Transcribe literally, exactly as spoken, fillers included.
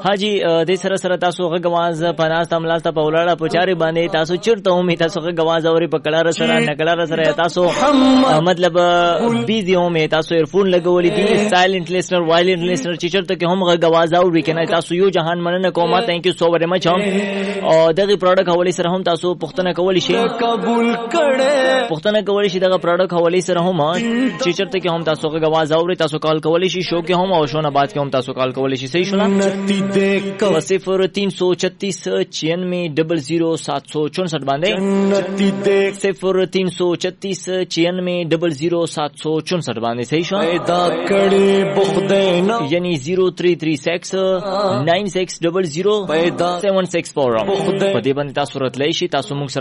حاجی د سره سره تاسو غواز پناست املاسته په ولاړه پچاري باندې تاسو چیرته هم تاسو غواز اوري په کلار سره نه کلار سره تاسو مطلب بیزی هم تاسو ایرفون لګولې دي سایلنت لیسنر وایلنت لیسنر چې چیرته کې هم غواز اوري کنه تاسو یو جهان مننه کومه ثانک یو سو وری مچ هم او دغه پروډکټ حواله سره هم تاسو پښتنه کولی شئ قبول کړه پښتنه کولی شئ دغه پروډکټ حواله سره هم چې چیرته کې هم تاسو غواز اوري تاسو کال کولی شئ شو کې هم او شونه بعد کې هم تاسو کال کولی شئ صحیح شولا صفر तीन सौ छत्तीस छियानवे डबल जीरो सात सौ चौसठ बांधे सिफर तीन सौ छत्तीस छियानवे डबल जीरो सात सौ चौसठ बांधे सही शो यानी zero three three six nine six double zero seven six four पदे बंद तासुरत लईशी तासु मुंग